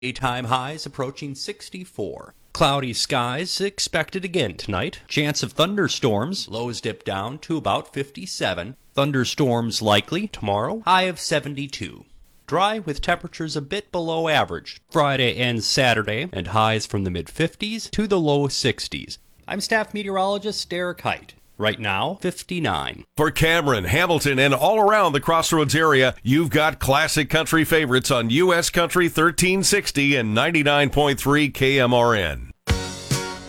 Daytime highs approaching 64. Cloudy skies expected again tonight. Chance of thunderstorms. Lows dip down to about 57. Thunderstorms likely tomorrow. High of 72. Dry with temperatures a bit below average Friday and Saturday, and highs from the mid-50s to the low 60s. I'm staff meteorologist Derek Height. Right now, 59. For Cameron, Hamilton, and all around the Crossroads area, you've got classic country favorites on U.S. Country 1360 and 99.3 KMRN.